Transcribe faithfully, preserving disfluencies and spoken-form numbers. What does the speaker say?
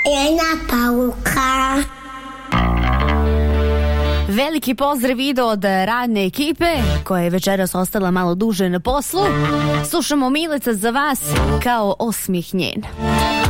Jedna pauka. Veliki pozdrav ide od radne ekipe koja je večeras ostala malo duže na poslu. Slušamo Milica za vas kao osmih njen.